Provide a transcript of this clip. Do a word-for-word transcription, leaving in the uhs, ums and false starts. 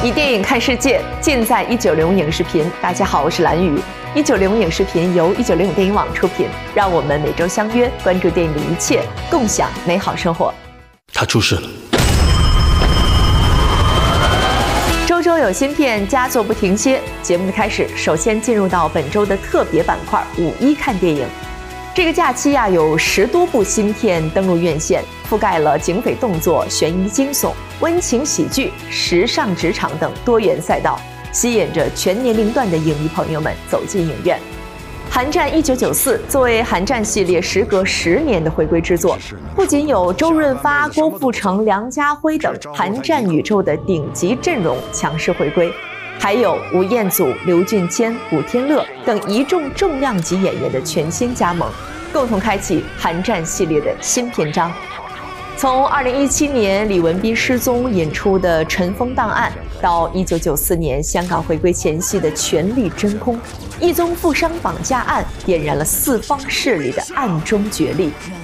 以电影看世界，尽在一九零五影视频。大家好，我是蓝宇。一九零五影视频由一九零五电影网出品，让我们每周相约，关注电影的一切，共享美好生活。 他出事了。 周周有新片，佳作不停歇。节目的开始，首先进入到本周的特别板块——五一看电影。这个假期呀、啊，有十多部新片登陆院线，覆盖了警匪动作、悬疑惊悚、温情喜剧、时尚职场等多元赛道，吸引着全年龄段的影迷朋友们走进影院。寒战一九九四作为寒战系列时隔十年的回归之作，不仅有周润发、郭富城、梁家辉等寒战宇宙的顶级阵容强势回归，还有吴彦祖、刘俊谦、古天乐等一众重量级演员的全新加盟，共同开启寒战系列的新篇章。从二零一七年李文斌失踪引出的《尘封档案》，到一九九四年香港回归前夕的《权力真空》，一宗富商绑架案点燃了四方势力的暗中角力，